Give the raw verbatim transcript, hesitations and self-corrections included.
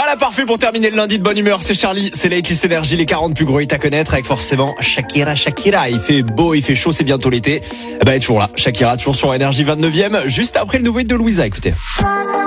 Voilà, parfait pour terminer le lundi de bonne humeur. C'est Charlie, c'est la Hitlist Énergie, les quarante plus gros hits à connaître avec forcément Shakira, Shakira. Il fait beau, il fait chaud, c'est bientôt l'été. Bah, elle est toujours là. Shakira, toujours sur Énergie vingt-neuvième, juste après le nouveau hit de Louisa. Écoutez.